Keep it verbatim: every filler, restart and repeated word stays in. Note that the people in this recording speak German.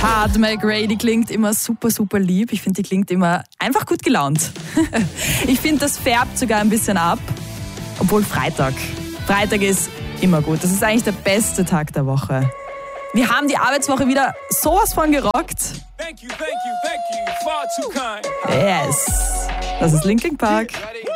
Hard McRae, die klingt immer super, super lieb. Ich finde, die klingt immer einfach gut gelaunt. Ich finde, das färbt sogar ein bisschen ab. Obwohl Freitag. Freitag ist immer gut. Das ist eigentlich der beste Tag der Woche. Wir haben die Arbeitswoche wieder sowas von gerockt. Thank you, thank you, thank you. Far too kind. Yes. Das ist Linkin Park.